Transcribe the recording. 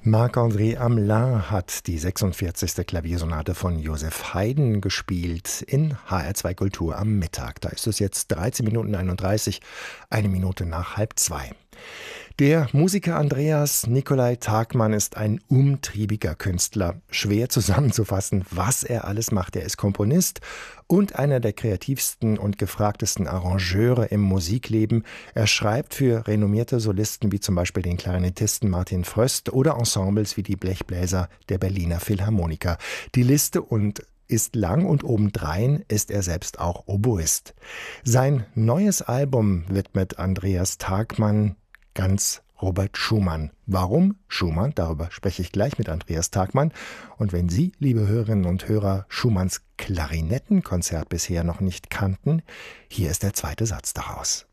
Marc-André Hamelin hat die 46. Klaviersonate von Joseph Haydn gespielt in HR2 Kultur am Mittag. Da ist es jetzt 13 Minuten 31, eine Minute nach 1:30. Der Musiker Andreas Nicolai Tagmann ist ein umtriebiger Künstler. Schwer zusammenzufassen, was er alles macht. Er ist Komponist und einer der kreativsten und gefragtesten Arrangeure im Musikleben. Er schreibt für renommierte Solisten wie zum Beispiel den Klarinettisten Martin Fröst oder Ensembles wie die Blechbläser der Berliner Philharmoniker. Die Liste ist lang und obendrein ist er selbst auch Oboist. Sein neues Album widmet Andreas Tagmann ganz Robert Schumann. Warum Schumann? Darüber spreche ich gleich mit Andreas Tagmann. Und wenn Sie, liebe Hörerinnen und Hörer, Schumanns Klarinettenkonzert bisher noch nicht kannten, hier ist der zweite Satz daraus.